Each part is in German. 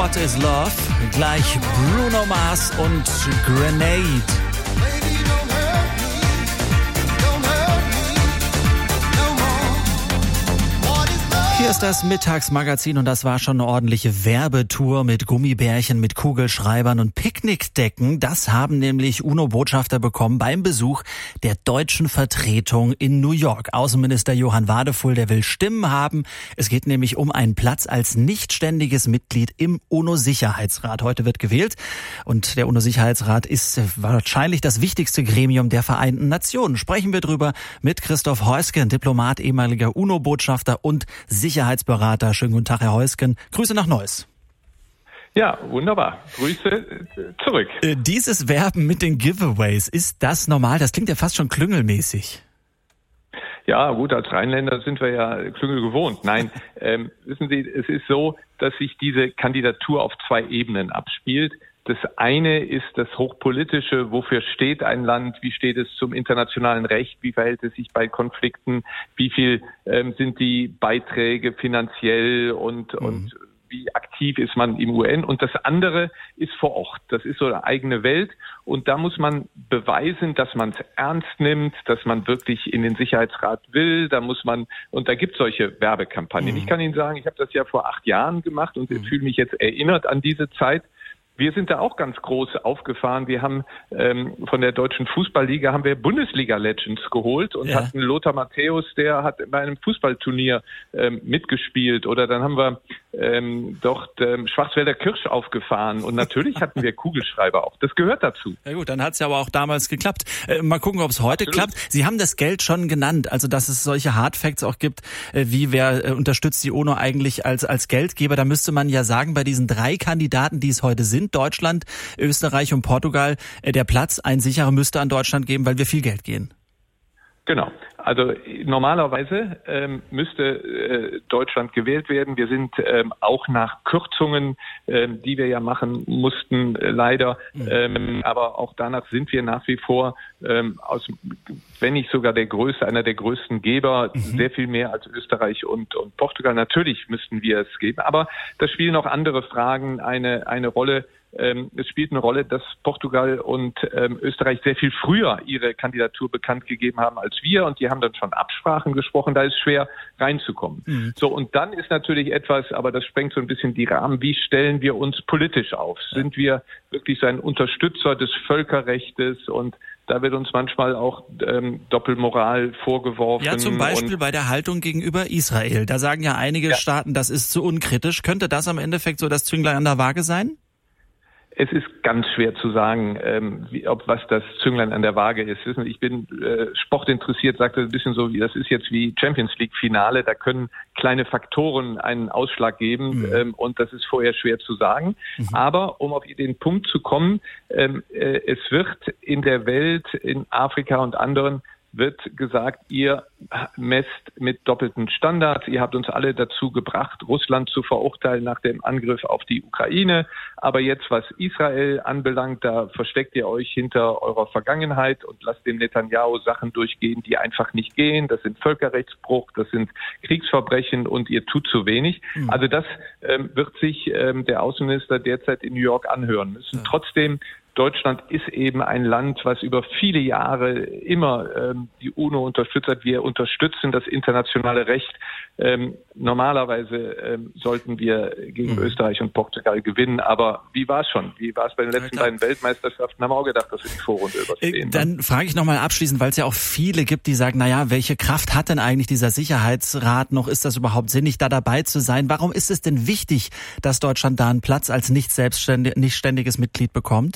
What is Love? Gleich Bruno Mars und Grenade. Hier ist das Mittagsmagazin und das war schon eine ordentliche Werbetour mit Gummibärchen, mit Kugelschreibern und Picknickdecken. Das haben nämlich UNO-Botschafter bekommen beim Besuch der deutschen Vertretung in New York. Außenminister Johann Wadefull, der will Stimmen haben. Es geht nämlich um einen Platz als nichtständiges Mitglied im UNO-Sicherheitsrat. Heute wird gewählt und der UNO-Sicherheitsrat ist wahrscheinlich das wichtigste Gremium der Vereinten Nationen. Sprechen wir drüber mit Christoph Heusgen, Diplomat, ehemaliger UNO-Botschafter und Sicherheitsberater. Schönen guten Tag, Herr Heusgen. Grüße nach Neuss. Ja, wunderbar. Grüße zurück. Dieses Werben mit den Giveaways, ist das normal? Das klingt ja fast schon klüngelmäßig. Ja, gut, als Rheinländer sind wir ja Klüngel gewohnt. Nein, wissen Sie, es ist so, dass sich diese Kandidatur auf zwei Ebenen abspielt. Das eine ist das Hochpolitische, wofür steht ein Land, wie steht es zum internationalen Recht, wie verhält es sich bei Konflikten, wie viel sind die Beiträge finanziell und wie aktiv ist man im UN. Und das andere ist vor Ort, das ist so eine eigene Welt und da muss man beweisen, dass man es ernst nimmt, dass man wirklich in den Sicherheitsrat will, da muss man, und da gibt es solche Werbekampagnen. Ich kann Ihnen sagen, ich habe das ja vor 8 Jahren gemacht und fühle mich jetzt erinnert an diese Zeit. Wir sind da auch ganz groß aufgefahren. Wir haben von der Deutschen Fußballliga haben wir Bundesliga-Legends geholt und hatten Lothar Matthäus, der hat bei einem Fußballturnier mitgespielt. Oder dann haben wir dort Schwarzwälder Kirsch aufgefahren. Und natürlich hatten wir Kugelschreiber auch. Das gehört dazu. Ja gut, dann hat es ja aber auch damals geklappt. Mal gucken, ob es heute klappt. Sie haben das Geld schon genannt, also dass es solche Hardfacts auch gibt, wie wer unterstützt die UNO eigentlich als Geldgeber. Da müsste man ja sagen, bei diesen 3 Kandidaten, die es heute sind, Deutschland, Österreich und Portugal, der Platz, ein sicherer, müsste an Deutschland geben, weil wir viel Geld gehen. Genau. Also normalerweise müsste Deutschland gewählt werden. Wir sind auch nach Kürzungen, die wir ja machen mussten, leider. Aber auch danach sind wir nach wie vor, wenn nicht sogar einer der größten Geber, sehr viel mehr als Österreich und Portugal. Natürlich müssten wir es geben. Aber da spielen auch andere Fragen eine Rolle. Es spielt eine Rolle, dass Portugal und Österreich sehr viel früher ihre Kandidatur bekannt gegeben haben als wir und die haben dann schon Absprachen gesprochen, da ist schwer reinzukommen. So, und dann ist natürlich etwas, aber das sprengt so ein bisschen die Rahmen, wie stellen wir uns politisch auf? Sind wir wirklich so ein Unterstützer des Völkerrechtes und da wird uns manchmal auch Doppelmoral vorgeworfen. Ja, zum Beispiel bei der Haltung gegenüber Israel. Da sagen ja einige Staaten, das ist zu unkritisch. Könnte das am Endeffekt so das Zünglein an der Waage sein? Es ist ganz schwer zu sagen, was das Zünglein an der Waage ist. Wissen Sie, ich bin sportinteressiert, sagte ein bisschen so, das ist jetzt wie Champions League Finale, da können kleine Faktoren einen Ausschlag geben und das ist vorher schwer zu sagen. Aber um auf den Punkt zu kommen, es wird in der Welt, in Afrika und anderen, wird gesagt, ihr messt mit doppelten Standards. Ihr habt uns alle dazu gebracht, Russland zu verurteilen nach dem Angriff auf die Ukraine. Aber jetzt, was Israel anbelangt, da versteckt ihr euch hinter eurer Vergangenheit und lasst dem Netanyahu Sachen durchgehen, die einfach nicht gehen. Das sind Völkerrechtsbruch, das sind Kriegsverbrechen und ihr tut zu wenig. Also das wird sich der Außenminister derzeit in New York anhören müssen. Trotzdem, Deutschland ist eben ein Land, was über viele Jahre immer die UNO unterstützt hat. Wir unterstützen das internationale Recht. Normalerweise sollten wir gegen Österreich und Portugal gewinnen. Aber wie war es schon? Wie war es bei den letzten beiden Weltmeisterschaften? Haben wir auch gedacht, dass wir die Vorrunde überstehen. Dann frage ich nochmal abschließend, weil es ja auch viele gibt, die sagen, naja, welche Kraft hat denn eigentlich dieser Sicherheitsrat noch? Ist das überhaupt sinnig, da dabei zu sein? Warum ist es denn wichtig, dass Deutschland da einen Platz als nicht ständiges Mitglied bekommt?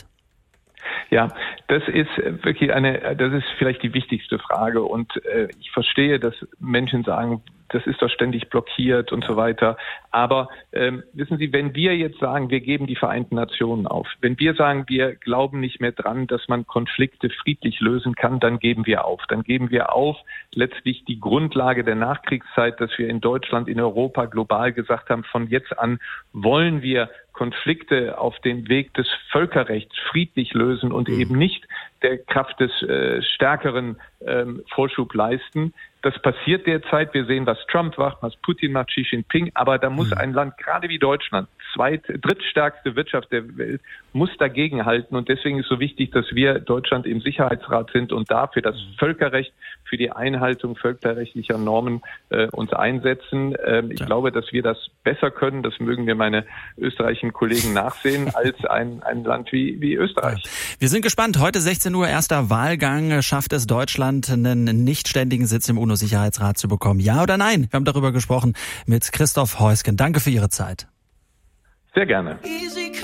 Ja, das ist wirklich das ist vielleicht die wichtigste Frage und ich verstehe, dass Menschen sagen, das ist doch ständig blockiert und so weiter. Aber wissen Sie, wenn wir jetzt sagen, wir geben die Vereinten Nationen auf, wenn wir sagen, wir glauben nicht mehr dran, dass man Konflikte friedlich lösen kann, dann geben wir auf. Dann geben wir auf letztlich die Grundlage der Nachkriegszeit, dass wir in Deutschland, in Europa, global gesagt haben, von jetzt an wollen wir Konflikte auf dem Weg des Völkerrechts friedlich lösen und eben nicht der Kraft des Stärkeren Vorschub leisten. Das passiert derzeit. Wir sehen, was Trump macht, was Putin macht, Xi Jinping. Aber da muss ein Land, gerade wie Deutschland, drittstärkste Wirtschaft der Welt, muss dagegenhalten. Und deswegen ist so wichtig, dass wir Deutschland im Sicherheitsrat sind und dafür das Völkerrecht, für die Einhaltung völkerrechtlicher Normen uns einsetzen. Ich glaube, dass wir das besser können, das mögen mir meine österreichischen Kollegen nachsehen, als ein Land wie Österreich. Wir sind gespannt. Heute 16 Uhr erster Wahlgang. Schafft es Deutschland, einen nicht ständigen Sitz im UNO-Sicherheitsrat zu bekommen? Ja oder nein? Wir haben darüber gesprochen mit Christoph Heusgen. Danke für Ihre Zeit. Sehr gerne.